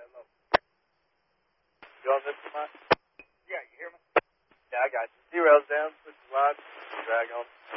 low. You on this one? Yeah, you hear me? Yeah, I got you. Zero's down, switch the line, drag on.